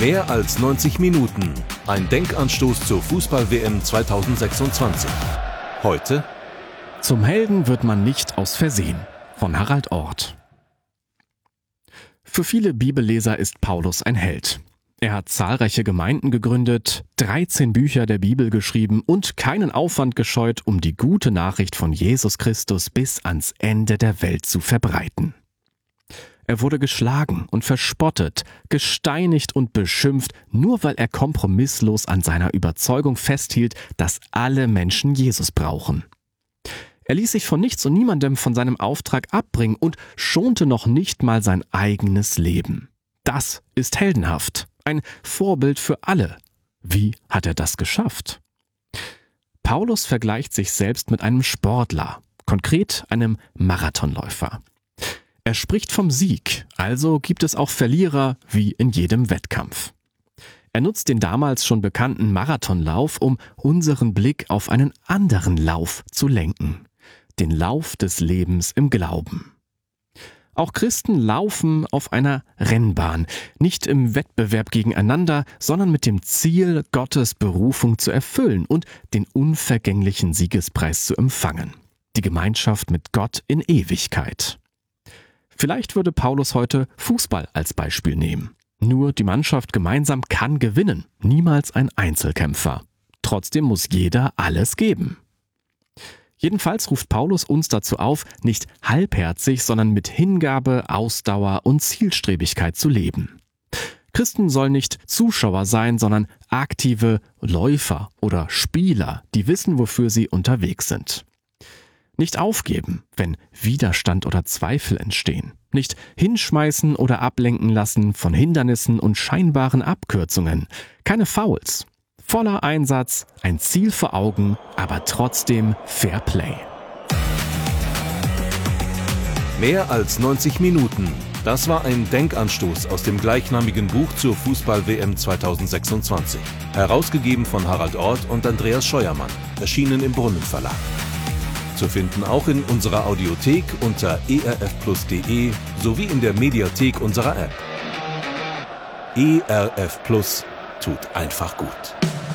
Mehr als 90 Minuten. Ein Denkanstoß zur Fußball-WM 2026. Heute: Zum Helden wird man nicht aus Versehen. Von Harald Orth. Für viele Bibelleser ist Paulus ein Held. Er hat zahlreiche Gemeinden gegründet, 13 Bücher der Bibel geschrieben und keinen Aufwand gescheut, um die gute Nachricht von Jesus Christus bis ans Ende der Welt zu verbreiten. Er wurde geschlagen und verspottet, gesteinigt und beschimpft, nur weil er kompromisslos an seiner Überzeugung festhielt, dass alle Menschen Jesus brauchen. Er ließ sich von nichts und niemandem von seinem Auftrag abbringen und schonte noch nicht mal sein eigenes Leben. Das ist heldenhaft, ein Vorbild für alle. Wie hat er das geschafft? Paulus vergleicht sich selbst mit einem Sportler, konkret einem Marathonläufer. Er spricht vom Sieg, also gibt es auch Verlierer wie in jedem Wettkampf. Er nutzt den damals schon bekannten Marathonlauf, um unseren Blick auf einen anderen Lauf zu lenken. Den Lauf des Lebens im Glauben. Auch Christen laufen auf einer Rennbahn, nicht im Wettbewerb gegeneinander, sondern mit dem Ziel, Gottes Berufung zu erfüllen und den unvergänglichen Siegespreis zu empfangen. Die Gemeinschaft mit Gott in Ewigkeit. Vielleicht würde Paulus heute Fußball als Beispiel nehmen. Nur die Mannschaft gemeinsam kann gewinnen, niemals ein Einzelkämpfer. Trotzdem muss jeder alles geben. Jedenfalls ruft Paulus uns dazu auf, nicht halbherzig, sondern mit Hingabe, Ausdauer und Zielstrebigkeit zu leben. Christen sollen nicht Zuschauer sein, sondern aktive Läufer oder Spieler, die wissen, wofür sie unterwegs sind. Nicht aufgeben, wenn Widerstand oder Zweifel entstehen. Nicht hinschmeißen oder ablenken lassen von Hindernissen und scheinbaren Abkürzungen. Keine Fouls. Voller Einsatz, ein Ziel vor Augen, aber trotzdem Fair Play. Mehr als 90 Minuten. Das war ein Denkanstoß aus dem gleichnamigen Buch zur Fußball-WM 2026. Herausgegeben von Harald Orth und Andreas Scheuermann. Erschienen im Brunnen Verlag. Zu finden auch in unserer Audiothek unter erfplus.de sowie in der Mediathek unserer App. ERF Plus tut einfach gut.